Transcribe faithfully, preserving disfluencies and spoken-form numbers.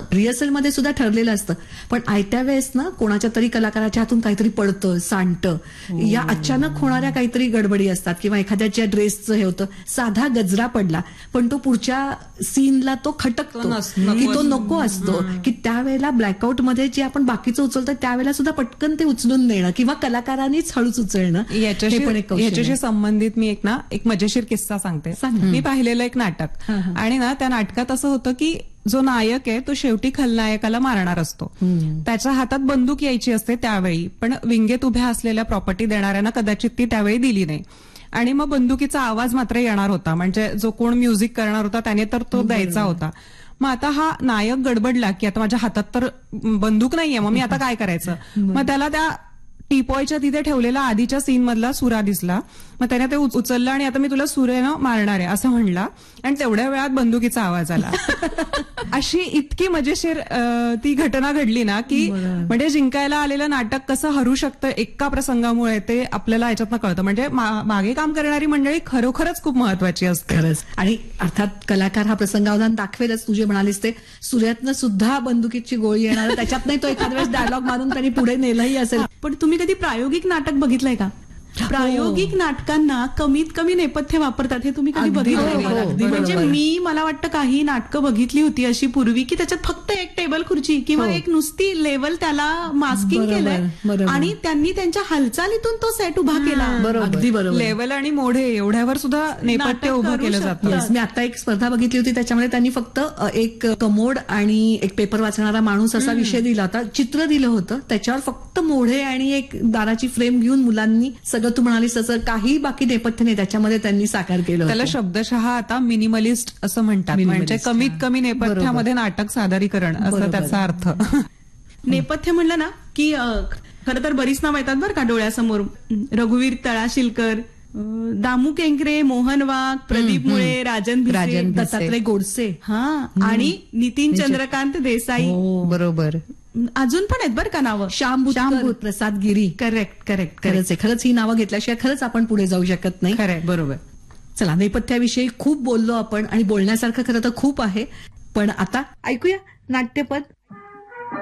रिहर्सलमध्ये सुद्धा ठरलेलं असतं, पण आयत्या वेळेस ना कोणाच्या तरी कलाकाराच्या हातून काहीतरी पडतं, सांडतं, या अचानक होणाऱ्या काहीतरी गडबडी असतात किंवा एखाद्याच्या ड्रेसचं हे होतं, साधा गजरा पडला पण तो पुढच्या सीनला तो खटकतो की तो नको असतो, की त्यावेळेला ब्लॅकआउट मध्ये जे आपण बाकीचं उचलतो त्यावेळेला सुद्धा पटकन ते उचलून देणं किंवा कलाकारांनीच हळूच उचलणं, याच्याशी याच्याशी संबंधित मी एक ना एक मजेशीर किस्सा सांगते. मी पाहिलेलं एक नाटक आणि ना त्या नाटकात असं होतं की जो नायक आहे तो शेवटी खलनायकाला मारणार असतो. त्याच्या हातात बंदूक यायची असते त्यावेळी, पण विंगेत उभ्या असलेल्या प्रॉपर्टी देणाऱ्यांना कदाचित ती त्यावेळी दिली नाही आणि मग बंदुकीचा आवाज मात्र येणार होता, म्हणजे जो कोण म्युझिक करणार होता त्याने तर तो द्यायचा होता. मग आता हा नायक गडबडला की आता माझ्या हातात तर बंदूक नाहीये, मग मी आता काय करायचं. मग त्याला त्या टीपॉयच्या तिथे ठेवलेला आधीच्या सीन मधला सुरा दिसला, मग त्याने ते उचललं आणि आता मी तुला सुरेनं मारणार आहे असं म्हणला आणि तेवढ्या वेळात बंदुकीचा आवाज आला. अशी इतकी मजेशीर ती घटना घडली ना की म्हणजे जिंकायला आलेलं नाटक कसं हरू शकतं एका प्रसंगामुळे ते आपल्याला याच्यातनं कळतं. म्हणजे मागे काम करणारी मंडळी खरोखरच खूप महत्वाची असते. खरंच. आणि अर्थात कलाकार हा प्रसंगावधान दाखवेलच. तुझे म्हणालीस ते सूर्यातनं सुद्धा बंदुकीची गोळी येणार, त्याच्यात तो एखाद्या वेळेस डायलॉग मारून त्यांनी पुढे नेलंही असेल. पण तुम्ही कधी प्रायोगिक नाटक बघितलंय का? प्रायोगिक नाटकांना कमीत कमी नेपथ्य वापरतात, हे तुम्ही कधी बघितलं? म्हणजे मी मला वाटतं काही नाटकं बघितली होती अशी पूर्वी की त्याच्यात फक्त एक टेबल खुर्ची किंवा एक नुसती लेवल त्याला मास्किंग केलंय आणि त्यांनी त्यांच्या हालचालीतून तो सेट उभा केला. अगदी बरोबर. लेवल आणि मोढे एवढ्यावर सुद्धा नेपथ्य उभं केलं जातं. मी आता एक स्पर्धा बघितली होती, त्याच्यामध्ये त्यांनी फक्त एक कमोड आणि एक पेपर वाचणारा माणूस असा विषय दिला होता, चित्र दिलं होतं, त्याच्यावर फक्त मोढे आणि एक दाराची फ्रेम घेऊन मुलांनी सगळं तू म्हणालीस तसं काही बाकी नेपथ्य नाही त्याच्यामध्ये त्यांनी साकार केलं. त्याला शब्दशः आता मिनिमलिस्ट असं म्हणतात, म्हणजे कमीत कमी नेपथ्यामध्ये नाटक सादरीकरण असं त्याचा अर्थ. नेपथ्य म्हणलं ना की खरं तर बरीच नाव येतात बरं का डोळ्यासमोर. रघुवीर तळाशिलकर, दामू केंकरे, मोहन वाघ, प्रदीप मुळे, राजन भिसे, दत्तात्रय गोडसे, हा आणि नितीन चंद्रकांत देसाई. बरोबर. अजून पण आहेत बरं का नावं. श्याम श्याम प्रसाद गिरी. करेक्ट करेक्ट खरंच आहे. खरंच ही नावं घेतल्याशिवाय खरंच आपण पुढे जाऊ शकत नाही. खरंय. बरोबर. चला, नेपथ्याविषयी खूप बोललो आपण आणि बोलण्यासारखं खरं तर खूप आहे, पण आता ऐकूया नाट्यपद.